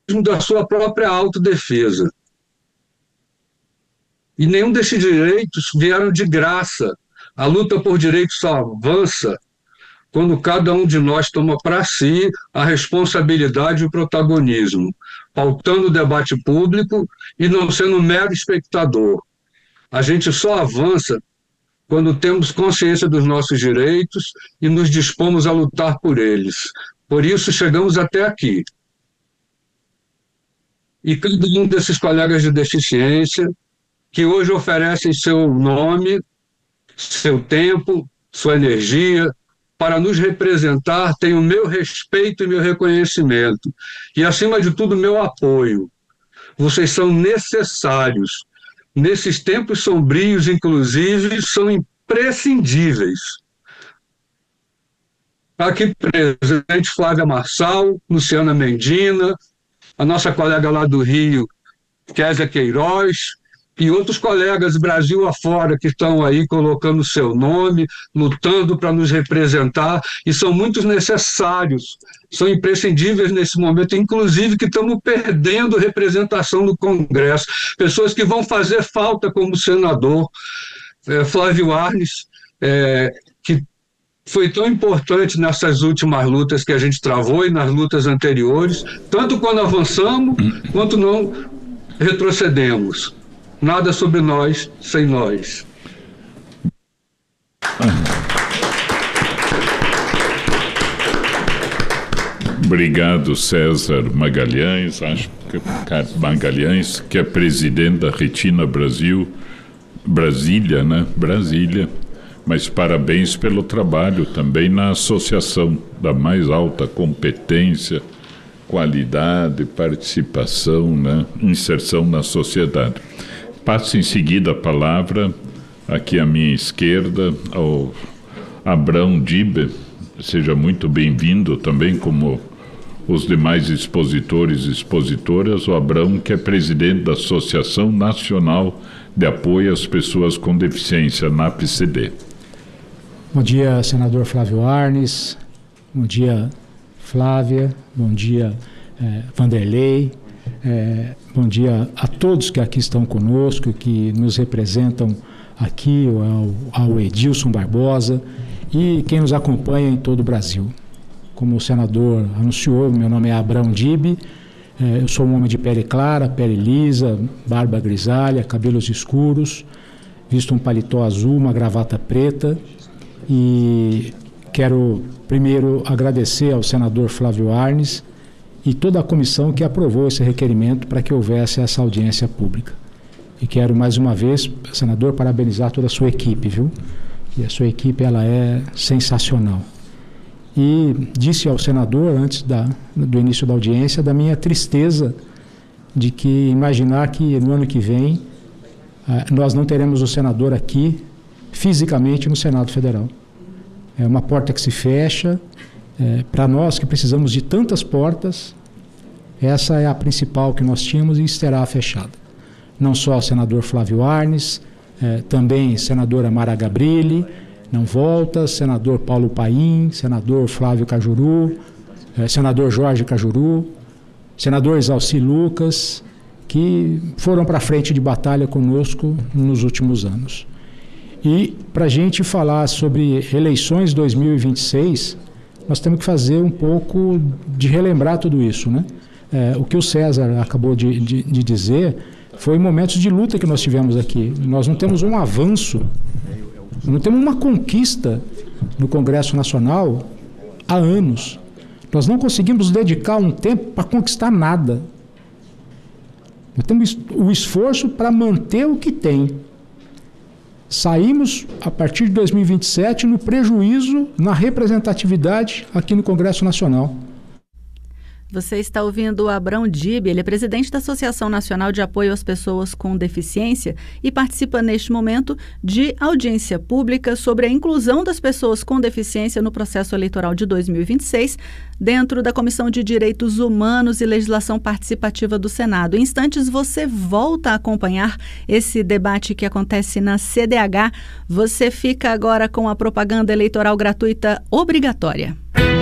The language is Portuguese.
da sua própria autodefesa. E nenhum desses direitos vieram de graça. A luta por direitos só avança quando cada um de nós toma para si a responsabilidade e o protagonismo, pautando o debate público e não sendo um mero espectador. A gente só avança quando temos consciência dos nossos direitos e nos dispomos a lutar por eles. Por isso, chegamos até aqui. E cada um desses colegas de deficiência, que hoje oferecem seu nome, seu tempo, sua energia, para nos representar, tem o meu respeito e meu reconhecimento. E, acima de tudo, meu apoio. Vocês são necessários. Nesses tempos sombrios, inclusive, são imprescindíveis. Aqui presente Flávia Marçal, Luciana Mendina, a nossa colega lá do Rio, Kézia Queiroz, e outros colegas Brasil afora que estão aí colocando seu nome, lutando para nos representar, e são muito necessários, são imprescindíveis nesse momento, inclusive que estamos perdendo representação no Congresso, pessoas que vão fazer falta como senador, Flávio Arnes, que foi tão importante nessas últimas lutas que a gente travou e nas lutas anteriores, tanto quando avançamos, quanto não retrocedemos. Nada sobre nós sem nós. Obrigado, César Magalhães, que é presidente da Retina Brasília, né? Brasília. Mas parabéns pelo trabalho também na associação da mais alta competência, qualidade, participação, né? Inserção na sociedade. Passo em seguida a palavra, aqui à minha esquerda, ao Abrão Dibbe. Seja muito bem-vindo também, como os demais expositores e expositoras. O Abrão, que é presidente da Associação Nacional de Apoio às Pessoas com Deficiência, NAPCD. Bom dia, senador Flávio Arnes. Bom dia, Flávia. Bom dia, Vanderlei. Bom dia a todos que aqui estão conosco, que nos representam aqui, ao Edilson Barbosa e quem nos acompanha em todo o Brasil. Como o senador anunciou, meu nome é Abrão Dibbe, eu sou um homem de pele clara, pele lisa, barba grisalha, cabelos escuros, visto um paletó azul, uma gravata preta, e quero primeiro agradecer ao senador Flávio Arnes e toda a comissão que aprovou esse requerimento para que houvesse essa audiência pública. E quero mais uma vez, senador, parabenizar toda a sua equipe, viu? E a sua equipe, ela é sensacional. E disse ao senador, antes do início da audiência, da minha tristeza de que imaginar que no ano que vem nós não teremos o senador aqui fisicamente no Senado Federal. É uma porta que se fecha. Para nós que precisamos de tantas portas, essa é a principal que nós tínhamos e estará fechada. Não só o senador Flávio Arnes, também senadora Mara Gabrilli, não volta, senador Paulo Paim, senador Flávio Cajuru, senador Jorge Cajuru, senador Exalci Lucas, que foram para a frente de batalha conosco nos últimos anos. E para a gente falar sobre eleições 2026, nós temos que fazer um pouco de relembrar tudo isso, né? O que o César acabou de dizer foi momentos de luta que nós tivemos aqui. Nós não temos um avanço, não temos uma conquista no Congresso Nacional há anos. Nós não conseguimos dedicar um tempo para conquistar nada. Nós temos o esforço para manter o que tem. Saímos, a partir de 2027, no prejuízo na representatividade aqui no Congresso Nacional. Você está ouvindo o Abrão Dibbe, ele é presidente da Associação Nacional de Apoio às Pessoas com Deficiência e participa neste momento de audiência pública sobre a inclusão das pessoas com deficiência no processo eleitoral de 2026, dentro da Comissão de Direitos Humanos e Legislação Participativa do Senado. Em instantes, você volta a acompanhar esse debate que acontece na CDH. Você fica agora com a propaganda eleitoral gratuita obrigatória.